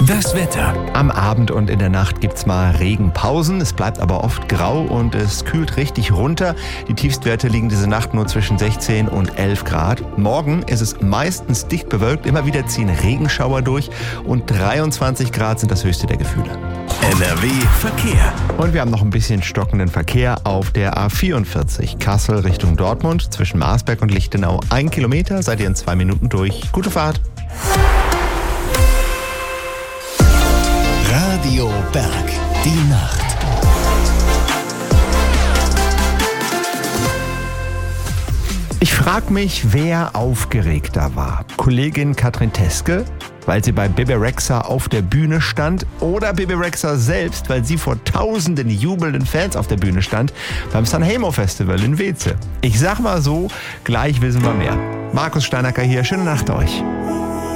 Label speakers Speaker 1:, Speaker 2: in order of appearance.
Speaker 1: Das Wetter.
Speaker 2: Am Abend und in der Nacht gibt's mal Regenpausen. Es bleibt aber oft grau und es kühlt richtig runter. Die Tiefstwerte liegen diese Nacht nur zwischen 16 und 11 Grad. Morgen ist es meistens dicht bewölkt. Immer wieder ziehen Regenschauer durch. Und 23 Grad sind das höchste der Gefühle.
Speaker 1: NRW Verkehr.
Speaker 2: Und wir haben noch ein bisschen stockenden Verkehr auf der A44. Kassel Richtung Dortmund zwischen Marsberg und Lichtenau. 1 Kilometer, seid ihr in 2 Minuten durch. Gute Fahrt.
Speaker 1: Radio Berg. Die Nacht.
Speaker 2: Ich frage mich, wer aufgeregter war. Kollegin Katrin Teske, weil sie bei Bebe Rexha auf der Bühne stand, oder Bebe Rexha selbst, weil sie vor tausenden jubelnden Fans auf der Bühne stand beim Sanremo Festival in Weeze. Ich sag mal so, gleich wissen wir mehr. Markus Steinacker hier, schöne Nacht euch.